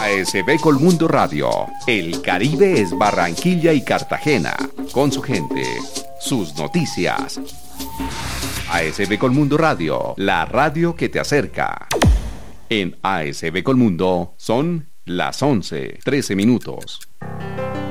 ASB Colmundo Radio. El Caribe es Barranquilla y Cartagena. Con su gente, sus noticias. ASB Colmundo Radio, la radio que te acerca. En ASB Colmundo son las 11:13 minutos.